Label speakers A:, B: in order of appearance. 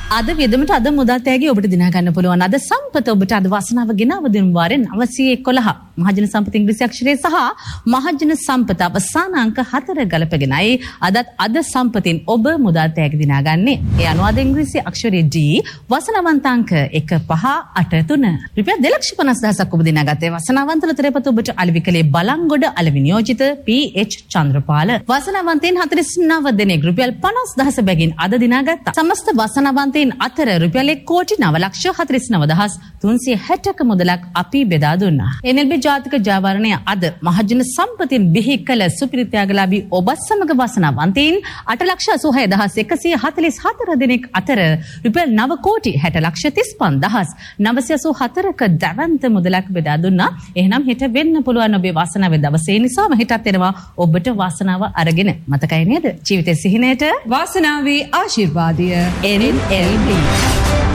A: අද වියදමට අද මුදල් තෑගි ඔබට දිනා ගන්න පුළුවන්. අද සම්පත ඔබට අද වාසනාව ගෙනව දෙන වාරේ 911 මහජන සම්පත ඉංග්‍රීසි අක්ෂරය සහ මහජන සම්පත අවසාන අංක 4 ගලපගෙනයි අද සම්පතින් ඔබ මුදල් තෑගි දිනා ගන්නේ. ඒ අනුව අද ඉංග්‍රීසි අක්ෂරය D වාසනාවන්ත අංක 1583 රුපියල් 2,50,000ක් ඔබ දිනා ගත්තේ. වාසනාවන්තල තරපත ඔබට අලෙවි කලේ බලංගොඩ අලෙවි නියෝජිත PH චන්ද්‍රපාල. වාසනාවන්තයින් 49 දෙනෙක් රුපියල් 50,000 බැගින් අද දිනා ගත්තා. සමස්ත වාසනාවන්තයින් අතර රුපියල් 1,09,49,360ක මුදලක් අපි බෙදා දුන්නා. NLB ජාතික ජයවරණය අද මහජන සම්පතින් බිහි කළ සුපිරි ත්‍යාගලාභී ඔබ සමග වාසනාවන්තයින් 8,86,044 දෙනෙක් අතර රුපියල් 9,30,35,984ක දැවැන්ත මුදලක් බෙදා දුන්නා. එහෙනම් හෙට වෙන්න පුළුවන් ඔබේ වාසනාවේ දවසේ නිසාම හෙටත් එනවා ඔබට වාසනාව අරගෙන. මතකයි නේද? ජීවිතේ සිහිනයට
B: වාසනාවේ ආශිර්වාදය.
A: NLB